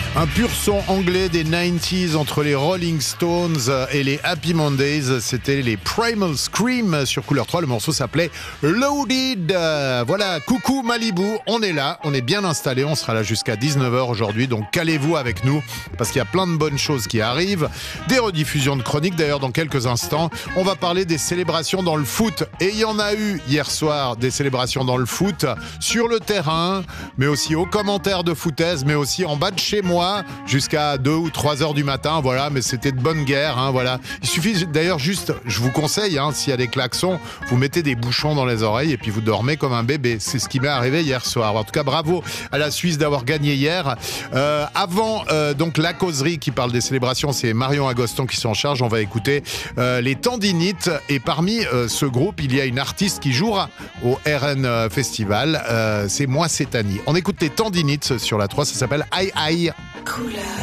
Un pur son anglais des 90s entre les Rolling Stones et les Happy Mondays. C'était les Primal Scream sur Couleur 3. Le morceau s'appelait Loaded. Voilà, coucou Malibu, on est là, on est bien installé. On sera là jusqu'à 19h aujourd'hui. Donc calez-vous avec nous parce qu'il y a plein de bonnes choses qui arrivent. Des rediffusions de chroniques d'ailleurs dans quelques instants. On va parler des célébrations dans le foot. Et il y en a eu hier soir des célébrations dans le foot sur le terrain, mais aussi aux commentaires de foutaise, mais aussi en bas de chez moi jusqu'à 2 ou 3 heures du matin, voilà, mais c'était de bonne guerre, hein, voilà. Il suffit d'ailleurs juste, je vous conseille, hein, s'il y a des klaxons, vous mettez des bouchons dans les oreilles et puis vous dormez comme un bébé. C'est ce qui m'est arrivé hier soir. En tout cas, bravo à la Suisse d'avoir gagné hier. Avant donc la causerie qui parle des célébrations, c'est Marion Agoston qui s'en charge. On va écouter les Tendinites et parmi ce groupe, il y a une artiste qui jouera au RN Festival. C'est Moi c'est Annie. On écoute les Tendinites sur la 3, ça s'appelle Aïe Aïe. Couleur.